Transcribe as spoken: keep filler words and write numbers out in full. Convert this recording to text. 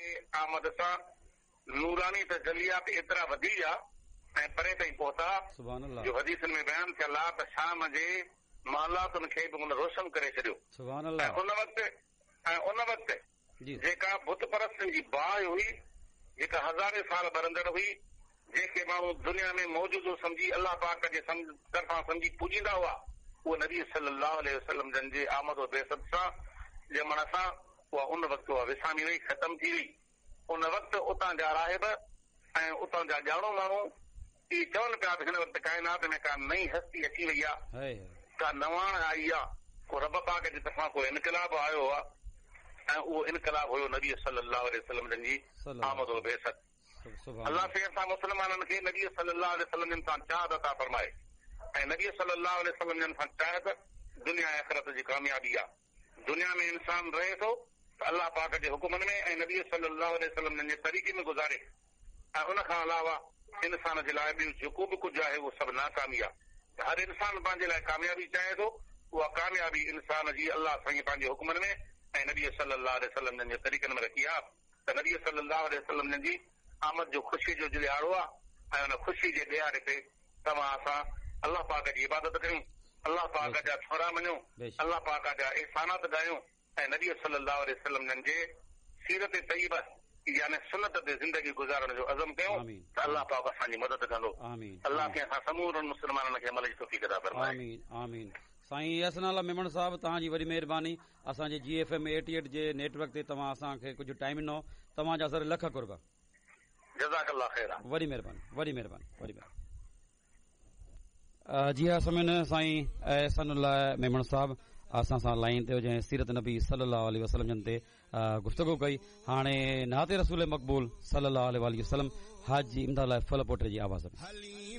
आमद सां नूरानी तजलियात एतिरा वधी विया ऐं परे ताईं पहुता जो हदीसनि में बयानु थियल आहे त शाम जे महलातुनि खे बि हुन रोशन करे छॾियो। ऐं उन वक़्तु ऐं उन वक़्तु जेका बुत परस्तनि जी बाहि हुई, जेका हज़ारे साल बरंदड़ हुई, जेके माण्हू दुनिया में मौजूदु सम्झी अलाह पाक जे तरफ़ां सम्झी पूॼींदा हुआ, उहो नबी सल्लल्लाहु अलैहि वसल्लम जन जे आमद व बेसत सां ॼमण सां उहा उन वक़्तु उहा विसामी वई, ख़तम थी वई। उन वक़्तु उतां जा राहिब ऐं उतां जा ॼाणू माण्हू इहे चवनि पिया त हिन वक़्तु काइनात में का नई हस्ती अची वई आहे, का नवाण आई आहे, को रब पाक जे तरफ़ां को इनकलाब आयो आहे ऐं उहो इनकलाब हुयो नबी सल्लल्लाहु अलैहि वसल्लम जन जी आमद व बेसत। अल्लाह से असां मुस्लमाननि खे नबी सल्लल्लाहु अलैहि वसल्लम जन सां चाहत अता फरमाए ऐं नबी सल्लल्लाहु अलैहि वसल्लम जन सां चाहत दुनिया आख़िरत जी कामयाबी आहे। दुनिया में इंसान रहे थो त अल्लाह पाक जे हुकुमनि में ऐं नबी सल्लल्लाहु अलैहि वसल्लम जन जे तरीक़े में गुज़ारे ऐं उन खां अलावा इंसान जे लाइ ॿियो जेको बि कुझु आहे उहो सभु नाकामी आहे। हर इंसान पंहिंजे लाइ कामयाबी चाहे थो, उहा कामयाबी इंसान जी अल्लाह साईं पंहिंजे हुकुमनि में ऐं नबी सल्लल्लाहु अलैहि वसल्लम जन जे तरीक़नि में रखी आहे। त नबी सल्लल्लाहु अलैहि वसल्लम जन जी आमद जो ख़ुशी जो ॾियारो आहे ऐं हुन ख़ुशी जे ॾियारे ते तव्हां असां अल्लाह पाक जी इबादत कयूं, अल्लाह पाक जा छोरा मञूं, अल्लाह पाक जा एहसानात ॻायूं ऐं नबी सल्लल्लाहु अलैहि वसल्लम जन जे सीरत तय्यबा यानी सुन्नत ते ज़िंदगी गुज़ारण जो अज़म कयूं त अल्लाह पाक असांजी मदद कंदो। अल्लाह खे असां समूरनि मुस्लमाननि खे अमल जी तौफ़ीक़ अता फरमाए। आमीन आमीन। साईं यसनाला मेमण साहब, तव्हांजी वॾी महिरबानी। असांजे जी एफ एम एटी एट जे नेटवर्क ते तव्हां असांखे कुझु टाइम ॾिनो, तव्हांजा सर लख कुर्ब। जज़ाकल्लाह ख़ैर। वॾी महिरबानी, वॾी महिरबानी, वॾी महिरबानी। जी हा समिन साईं एहसानुल्लाह मेमण साहब असां सां लाइन ते जंहिं सीरत नबी सल्लल्लाहु अलैहि वसल्लम जन ते गुफ़्तगू कई। हाणे नाते रसूल मक़बूल सल्लल्लाहु अलैहि वसल्लम हाजी इमदाद फल पोटे जी आवाज़ में